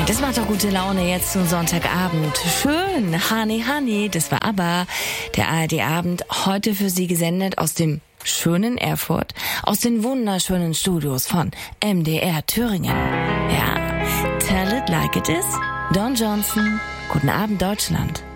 Das macht doch gute Laune jetzt zum Sonntagabend. Schön, Honey, Honey, das war ABBA. Der ARD-Abend, heute für Sie gesendet aus dem schönen Erfurt, aus den wunderschönen Studios von MDR Thüringen. Ja, tell it like it is. Don Johnson, guten Abend Deutschland.